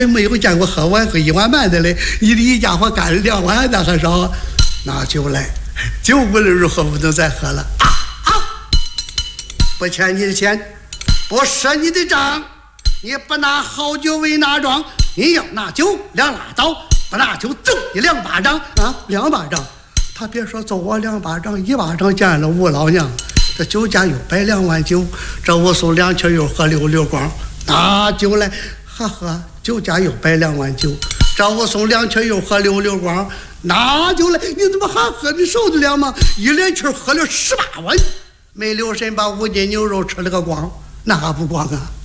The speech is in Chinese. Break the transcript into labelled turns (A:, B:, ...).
A: 没有见过喝完个1碗半的嘞，你的一家伙干了2碗那还少？拿酒来，酒无论如何不能再喝了啊！不欠你的钱，不赊你的账，你不拿好酒为拿庄，你要拿酒两拉倒，不拿酒揍你2巴掌啊！2巴掌，他别说揍我2巴掌，1巴掌见了吴老娘。这酒家又摆2碗酒，这武松2气又喝溜光，拿酒来，喝。酒家又摆2碗酒，这武松2气又喝溜光，拿酒来，你怎么还喝的受得了吗？一连气喝了18碗，没留神把5斤牛肉吃了个光，那还不光啊！